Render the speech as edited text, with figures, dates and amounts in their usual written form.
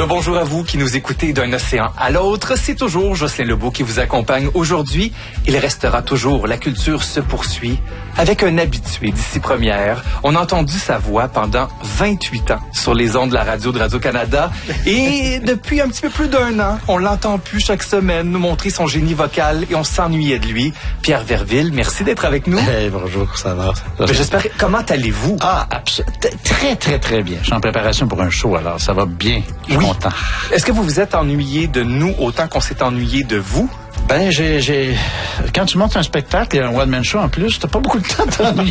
Rebonjour à vous qui nous écoutez d'un océan à l'autre. C'est toujours Jocelyn Lebeau qui vous accompagne aujourd'hui. Il restera toujours. La culture se poursuit avec un habitué d'ici première. On a entendu sa voix pendant 28 ans sur les ondes de la radio de Radio-Canada. Et depuis un petit peu plus d'1 an, on l'entend plus chaque semaine nous montrer son génie vocal et on s'ennuyait de lui. Pierre Verville, merci d'être avec nous. Hey, bonjour, ça va? J'espère. Comment allez-vous? Très, très, très bien. Je suis en préparation pour un show, alors ça va bien. Je suis content. Est-ce que vous vous êtes ennuyé de nous autant qu'on s'est ennuyé de vous? Ben, quand tu montes un spectacle et un one-man show en plus, t'as pas beaucoup de temps de t'ennuyer.